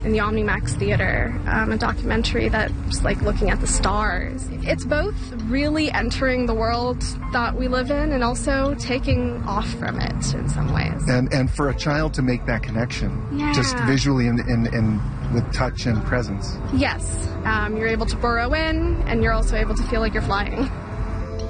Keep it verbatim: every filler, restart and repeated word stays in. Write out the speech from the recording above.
in the OmniMax Theater, um, a documentary that's like looking at the stars. It's both really entering the world that we live in and also taking off from it in some ways. And and for a child to make that connection, yeah. just visually and, and, and with touch and presence. Yes, um, you're able to burrow in and you're also able to feel like you're flying.